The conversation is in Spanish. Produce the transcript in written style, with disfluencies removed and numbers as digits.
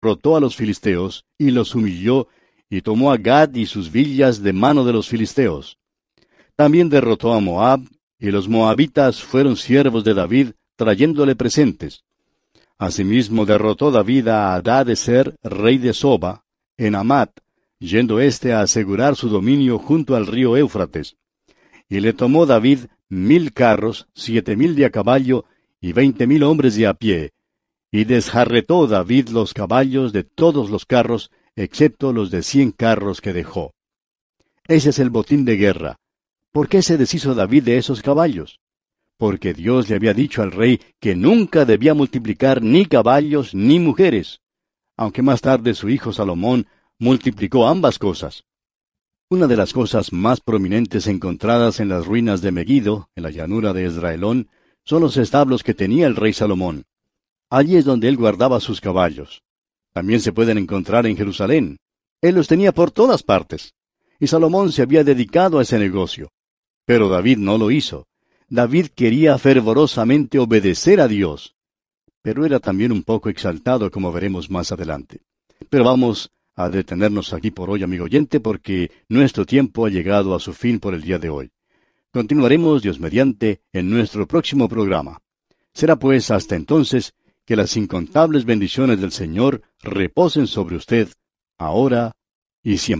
derrotó a los filisteos, y los humilló, y tomó a Gad y sus villas de mano de los filisteos. También derrotó a Moab, y los moabitas fueron siervos de David, trayéndole presentes. Asimismo derrotó David a Hadad-ezer, rey de Soba, en Hamat, yendo éste a asegurar su dominio junto al río Éufrates. Y le tomó David 1000 carros, 7000 de a caballo, y 20,000 hombres de a pie. Y desjarretó David los caballos de todos los carros, excepto los de 100 carros que dejó. Ese es el botín de guerra. ¿Por qué se deshizo David de esos caballos? Porque Dios le había dicho al rey que nunca debía multiplicar ni caballos ni mujeres, aunque más tarde su hijo Salomón multiplicó ambas cosas. Una de las cosas más prominentes encontradas en las ruinas de Megido, en la llanura de Esdraelón, son los establos que tenía el rey Salomón. Allí es donde él guardaba sus caballos. También se pueden encontrar en Jerusalén. Él los tenía por todas partes. Y Salomón se había dedicado a ese negocio. Pero David no lo hizo. David quería fervorosamente obedecer a Dios. Pero era también un poco exaltado, como veremos más adelante. Pero vamos a detenernos aquí por hoy, amigo oyente, porque nuestro tiempo ha llegado a su fin por el día de hoy. Continuaremos, Dios mediante, en nuestro próximo programa. Será pues hasta entonces que las incontables bendiciones del Señor reposen sobre usted, ahora y siempre.